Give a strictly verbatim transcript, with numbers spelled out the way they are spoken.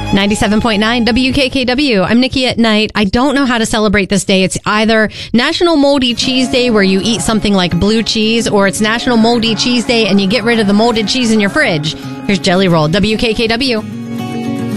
ninety-seven point nine W K K W. I'm Nikki at Night. I don't know how to celebrate this day. It's either National Moldy Cheese Day, where you eat something like blue cheese, or it's National Moldy Cheese Day and you get rid of the molded cheese in your fridge. Here's Jelly Roll, W K K W.